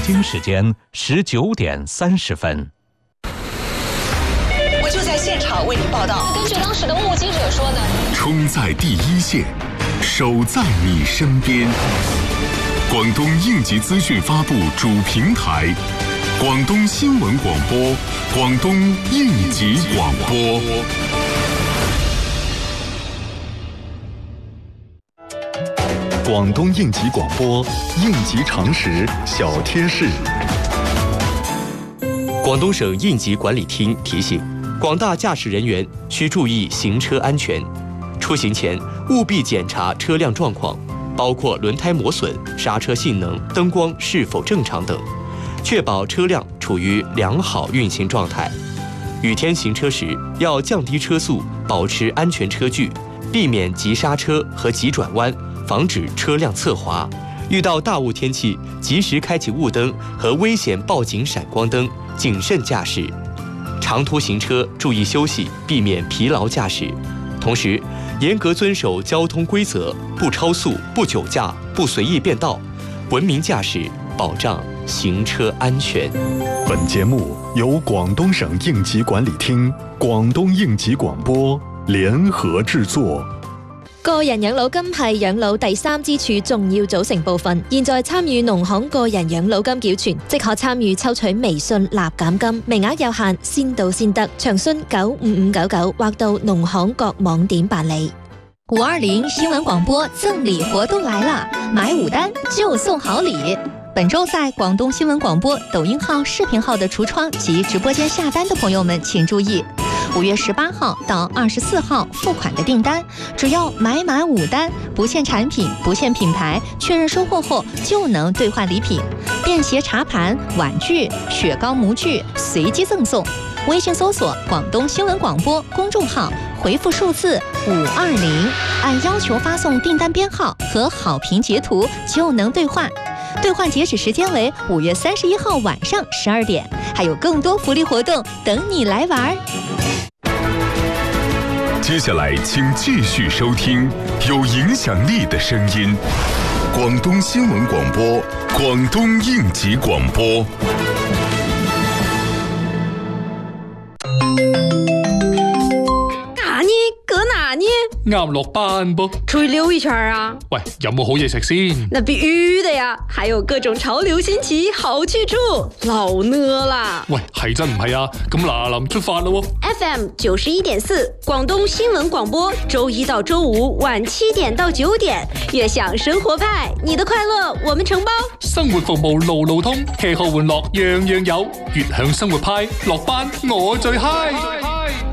京时间19:30。 我就在现场为您报道。 根据当时的目击者说呢， 冲在第一线，守在你身边。广东应急资讯发布主平台，广东新闻广播，广东应急广播。广东应急广播，应急常识小贴士。 广东省应急管理厅提醒广大驾驶人员需注意行车安全，出行前务必检查车辆状况，包括轮胎磨损、刹车性能、灯光是否正常等，确保车辆处于良好运行状态。雨天行车时要降低车速，保持安全车距，避免急刹车和急转弯，防止车辆侧滑。遇到大雾天气，及时开启雾灯和危险报警闪光灯，谨慎驾驶。长途行车注意休息，避免疲劳驾驶。同时，严格遵守交通规则，不超速、不酒驾、不随意变道，文明驾驶，保障行车安全。 本节目由广东省应急管理厅、廣東應急廣播聯合製作。 個人養老金係養老第三支柱重要組成部分。現在參與農行個人養老金繳存，即可參與抽取微信立減金，名額有限，先到先得。詳詢95599或到農行各網點辦理。 520新闻广播赠礼活动来了，买5单就送好礼。本周在广东新闻广播抖音号、视频号的橱窗及直播间下单的朋友们请注意，5月18号到24号付款的订单，只要买满5单，不限产品、不限品牌，确认收货后就能兑换礼品，便携茶盘、碗具、雪糕模具随机赠送。微信搜索广东新闻广播公众号，回复数字520，按要求发送订单编号和好评截图就能兑换。兑换截止时间为5月31号晚上12点，还有更多福利活动等你来玩。 接下来请继续收听有影响力的声音，广东新闻广播，广东应急广播。 啱落班噃， 出去溜一圈啊！ 喂，有冇好嘢食先？ 那必须的呀，还有各种潮流新奇好去处，老呢啦！ 喂，係真唔係啊？咁嗱臨出發咯 ！FM 91.4，廣東新聞廣播，周一到周五晚7點到9點，悅享生活派，你的快樂我們承包。 生活服務路路通，吃喝玩樂樣樣有，悅享生活派，落班我最嗨。